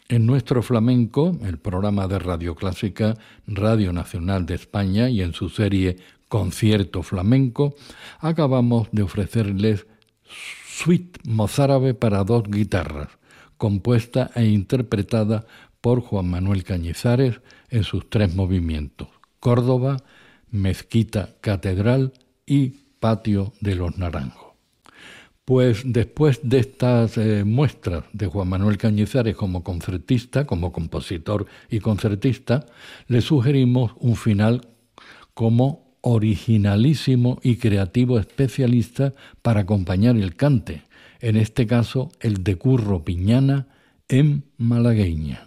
En Nuestro Flamenco, el programa de Radio Clásica, Radio Nacional de España, y en su serie Concierto Flamenco, acabamos de ofrecerles Suite mozárabe para dos guitarras, compuesta e interpretada por Juan Manuel Cañizares en sus 3 movimientos: Córdoba, Mezquita Catedral y Patio de los Naranjos. Pues después de estas muestras de Juan Manuel Cañizares como concertista, como compositor y concertista, le sugerimos un final como originalísimo y creativo especialista para acompañar el cante, en este caso el de Curro Piñana en malagueña.